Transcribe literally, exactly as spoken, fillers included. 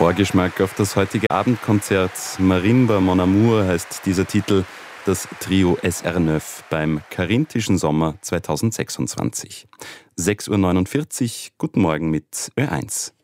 Vorgeschmack auf das heutige Abendkonzert. Marimba Mon Amour heißt dieser Titel, das Trio S R neun beim Carinthischen Sommer zweitausendsechsundzwanzig. sechs Uhr neunundvierzig, guten Morgen mit Ö eins.